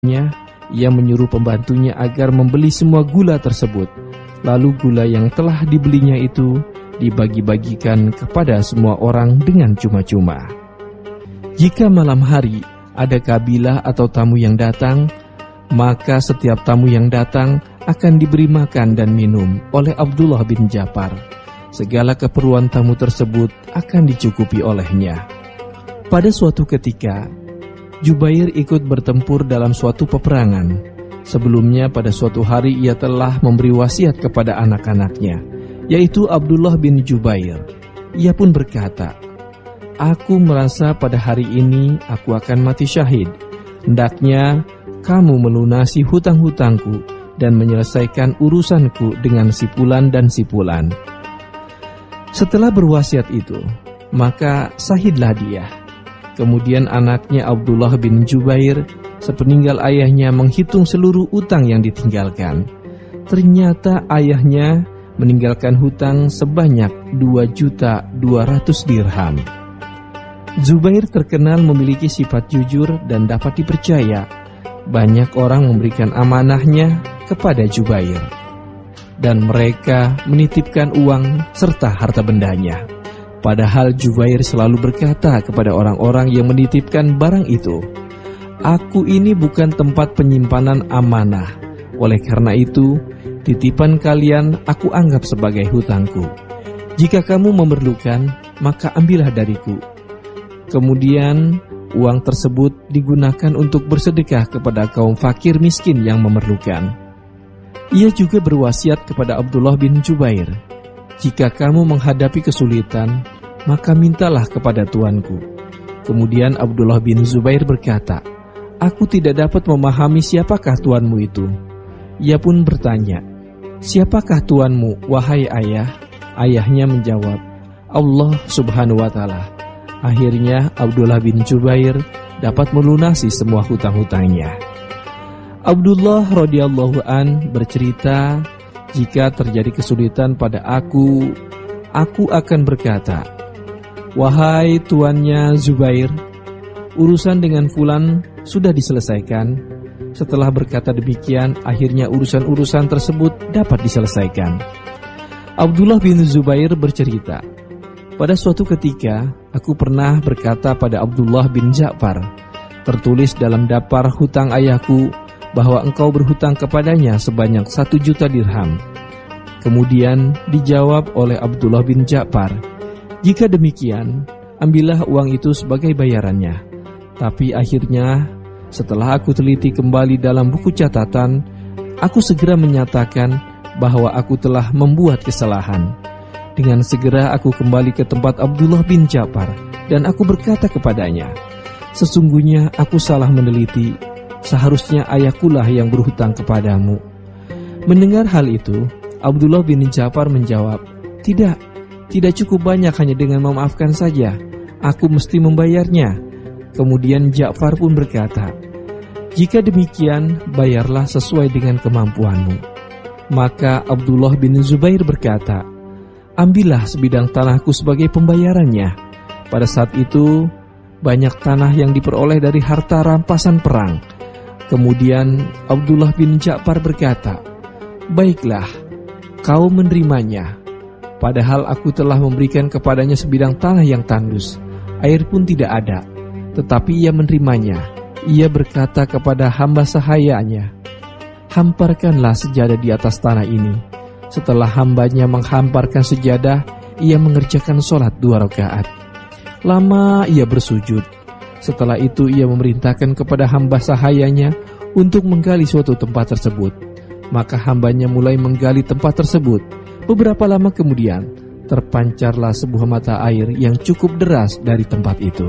Ia menyuruh pembantunya agar membeli semua gula tersebut. Lalu gula yang telah dibelinya itu dibagi-bagikan kepada semua orang dengan cuma-cuma. Jika malam hari ada kabilah atau tamu yang datang, maka setiap tamu yang datang akan diberi makan dan minum oleh Abdullah bin Ja'far. Segala keperluan tamu tersebut akan dicukupi olehnya. Pada suatu ketika, Jubair ikut bertempur dalam suatu peperangan. Sebelumnya pada suatu hari ia telah memberi wasiat kepada anak-anaknya, yaitu Abdullah bin Jubair. Ia pun berkata, "Aku merasa pada hari ini aku akan mati syahid. Hendaknya kamu melunasi hutang-hutangku dan menyelesaikan urusanku dengan si fulan dan si fulan." Setelah berwasiat itu, maka syahidlah dia. Kemudian anaknya Abdullah bin Jubair sepeninggal ayahnya menghitung seluruh utang yang ditinggalkan. Ternyata ayahnya meninggalkan hutang sebanyak 2.200.000 dirham. Zubair terkenal memiliki sifat jujur dan dapat dipercaya. Banyak orang memberikan amanahnya kepada Jubair, dan mereka menitipkan uang serta harta bendanya. Padahal Jubair selalu berkata kepada orang-orang yang menitipkan barang itu, "Aku ini bukan tempat penyimpanan amanah. Oleh karena itu, titipan kalian aku anggap sebagai hutangku. Jika kamu memerlukan, maka ambillah dariku." Kemudian uang tersebut digunakan untuk bersedekah kepada kaum fakir miskin yang memerlukan. Ia juga berwasiat kepada Abdullah bin Jubair, "Jika kamu menghadapi kesulitan, maka mintalah kepada tuanku." Kemudian Abdullah bin Zubair berkata, "Aku tidak dapat memahami siapakah tuanmu itu." Ia pun bertanya, "Siapakah tuanmu, wahai ayah?" Ayahnya menjawab, "Allah subhanahu wa ta'ala." Akhirnya Abdullah bin Jubair dapat melunasi semua hutang-hutangnya. Abdullah radhiyallahu an bercerita, "Jika terjadi kesulitan pada aku akan berkata, 'Wahai tuannya Zubair, urusan dengan fulan sudah diselesaikan.' Setelah berkata demikian, akhirnya urusan-urusan tersebut dapat diselesaikan." Abdullah bin Zubair bercerita, "Pada suatu ketika, aku pernah berkata pada Abdullah bin Ja'far, 'Tertulis dalam daftar hutang ayahku bahwa engkau berhutang kepadanya sebanyak 1.000.000 dirham.' Kemudian dijawab oleh Abdullah bin Ja'far, 'Jika demikian, ambillah uang itu sebagai bayarannya.' Tapi akhirnya, setelah aku teliti kembali dalam buku catatan, aku segera menyatakan bahwa aku telah membuat kesalahan. Dengan segera aku kembali ke tempat Abdullah bin Ja'far, dan aku berkata kepadanya, 'Sesungguhnya aku salah meneliti. Seharusnya ayahkulah yang berhutang kepadamu.' Mendengar hal itu, Abdullah bin Ja'far menjawab, Tidak cukup banyak hanya dengan memaafkan saja. Aku mesti membayarnya." Kemudian Ja'far pun berkata, "Jika demikian, bayarlah sesuai dengan kemampuanmu." Maka Abdullah bin Zubair berkata, "Ambillah sebidang tanahku sebagai pembayarannya." Pada saat itu, banyak tanah yang diperoleh dari harta rampasan perang. Kemudian Abdullah bin Ja'far berkata, "Baiklah, kau menerimanya. Padahal aku telah memberikan kepadanya sebidang tanah yang tandus, air pun tidak ada." Tetapi ia menerimanya. Ia berkata kepada hamba sahayanya, "Hamparkanlah sejadah di atas tanah ini." Setelah hambanya menghamparkan sejadah, ia mengerjakan sholat 2 rakaat. Lama ia bersujud. Setelah itu ia memerintahkan kepada hamba sahayanya untuk menggali suatu tempat tersebut. Maka hambanya mulai menggali tempat tersebut. Beberapa lama kemudian, terpancarlah sebuah mata air yang cukup deras dari tempat itu.